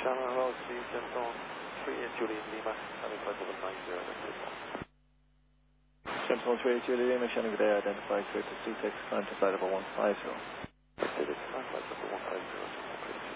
Shannon, hello, see Gemstone 3 Juliet Lima, identify to the 90 at Gemstone 3 Juliet Lima, Shannon, good day, identify to 26, climb to flight level 150. Climb flight level 150.